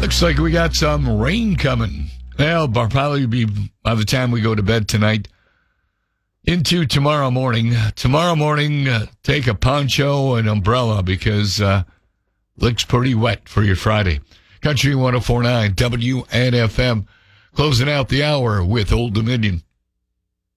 Looks like we got some rain coming. Well, probably be by the time we go to bed tonight into tomorrow morning. Tomorrow morning, take a poncho and umbrella because looks pretty wet for your Friday. Country 104.9 WNFM, closing out the hour with Old Dominion.